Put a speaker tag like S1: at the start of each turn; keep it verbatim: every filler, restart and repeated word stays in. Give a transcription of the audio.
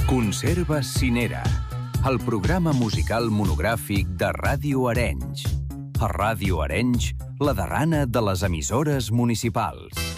S1: Conserva Cinera, el programa musical monogràfic de Ràdio Arenys. A Ràdio Arenys, la darrana de les emissores municipals.